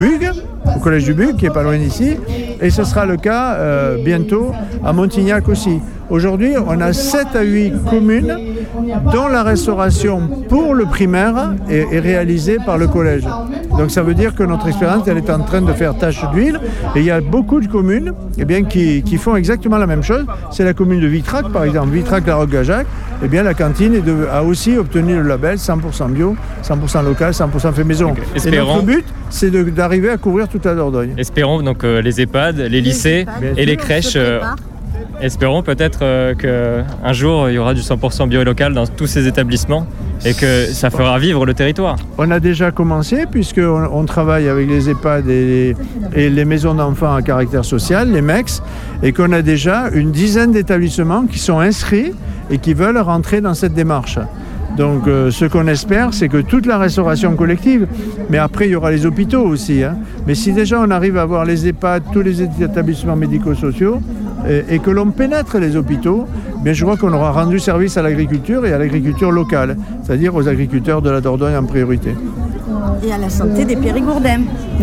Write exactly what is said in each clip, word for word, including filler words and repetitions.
Bugues, au collège du Bugues, qui est pas loin d'ici, et ce sera le cas euh, bientôt à Montignac aussi. Aujourd'hui, on a sept à huit communes dont la restauration pour le primaire est, est réalisée par le collège. Donc ça veut dire que notre expérience, elle est en train de faire tache d'huile, et il y a beaucoup de communes eh bien, qui, qui font exactement la même chose. C'est la commune de Vitrac, par exemple, Vitrac-la-Roque-Gajac. Eh bien, la cantine est de, a aussi obtenu le label cent pour cent bio, cent pour cent local, cent pour cent fait maison. Okay. Et notre but, c'est de, d'arriver à couvrir toute la Dordogne. Espérons donc euh, les EHPAD, les lycées les et les crèches. Euh, espérons peut-être euh, qu'un jour, il y aura du cent pour cent bio et local dans tous ces établissements et que ça fera vivre le territoire. On a déjà commencé puisqu'on on travaille avec les EHPAD et les, et les maisons d'enfants à caractère social, les M E X, et qu'on a déjà une dizaine d'établissements qui sont inscrits et qui veulent rentrer dans cette démarche. Donc euh, ce qu'on espère, c'est que toute la restauration collective, mais après il y aura les hôpitaux aussi, hein. Mais si déjà on arrive à avoir les EHPAD, tous les établissements médico-sociaux, et, et que l'on pénètre les hôpitaux, bien je crois qu'on aura rendu service à l'agriculture et à l'agriculture locale, c'est-à-dire aux agriculteurs de la Dordogne en priorité. Et à la santé des Périgourdins.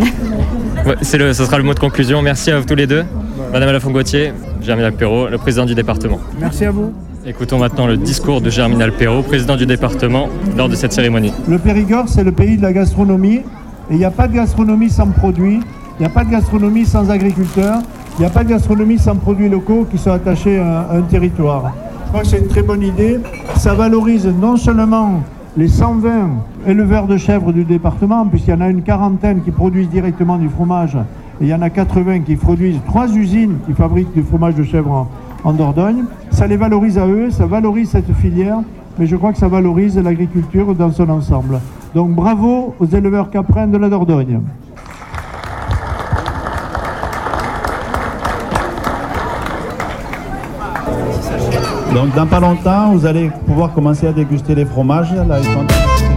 Ouais, c'est le, ce sera le mot de conclusion. Merci à vous tous les deux. Madame Lafont-Gauthier, Germinal Perrault, le président du département. Merci à vous. Écoutons maintenant le discours de Germinal Perrault, président du département, lors de cette cérémonie. Le Périgord, c'est le pays de la gastronomie. Et il n'y a pas de gastronomie sans produits, il n'y a pas de gastronomie sans agriculteurs, il n'y a pas de gastronomie sans produits locaux qui sont attachés à, à un territoire. Je crois que c'est une très bonne idée. Ça valorise non seulement les cent vingt éleveurs de chèvres du département, puisqu'il y en a une quarantaine qui produisent directement du fromage, et il y en a quatre-vingts qui produisent trois usines qui fabriquent du fromage de chèvre en, en Dordogne. Ça les valorise à eux, ça valorise cette filière, mais je crois que ça valorise l'agriculture dans son ensemble. Donc bravo aux éleveurs caprins de la Dordogne. Donc dans pas longtemps, vous allez pouvoir commencer à déguster les fromages. Là, ils sont...